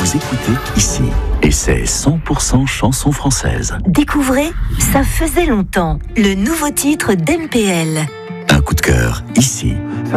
vous écoutez ici. Et c'est 100% chansons françaises. Découvrez Ça faisait longtemps, le nouveau titre d'MPL. Un coup de cœur ici.